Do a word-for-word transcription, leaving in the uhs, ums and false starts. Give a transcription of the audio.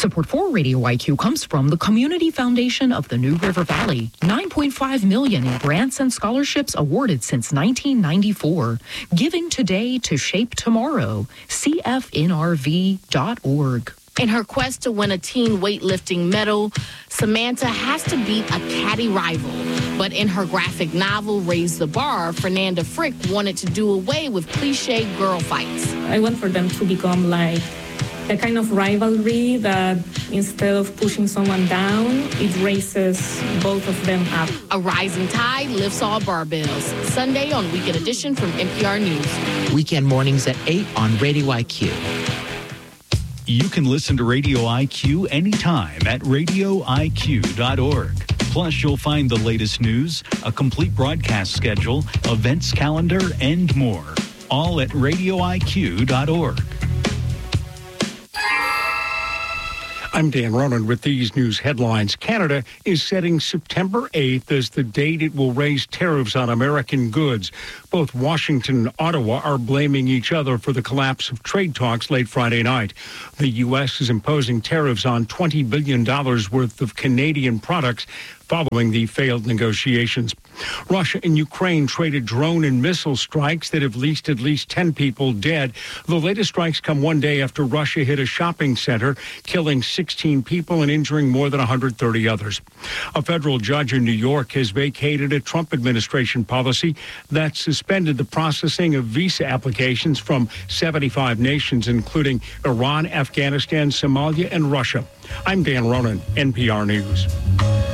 Support for Radio I Q comes from the Community Foundation of the New River Valley. nine point five million dollars in grants and scholarships awarded since nineteen ninety-four. Giving today to shape tomorrow. C F N R V dot org. In her quest to win a teen weightlifting medal, Samantha has to beat a catty rival. But in her graphic novel, Raise the Bar, Fernanda Frick wanted to do away with cliche girl fights. I want for them to become like a kind of rivalry that instead of pushing someone down, it raises both of them up. A rising tide lifts all barbells. Sunday on Weekend Edition from N P R News. Weekend mornings at eight on Radio I Q. You can listen to Radio I Q anytime at radio I Q dot org. Plus, you'll find the latest news, a complete broadcast schedule, events calendar, and more. All at radio I Q dot org. I'm Dan Ronan with these news headlines. Canada is setting September eighth as the date it will raise tariffs on American goods. Both Washington and Ottawa are blaming each other for the collapse of trade talks late Friday night. The U S is imposing tariffs on twenty billion dollars worth of Canadian products following the failed negotiations. Russia and Ukraine traded drone and missile strikes that have least at least ten people dead. The latest strikes come one day after Russia hit a shopping center, killing sixteen people and injuring more than one hundred thirty others. A federal judge in New York has vacated a Trump administration policy that suspended the processing of visa applications from seventy-five nations, including Iran, Afghanistan, Somalia, and Russia. I'm Dan Ronan, N P R News.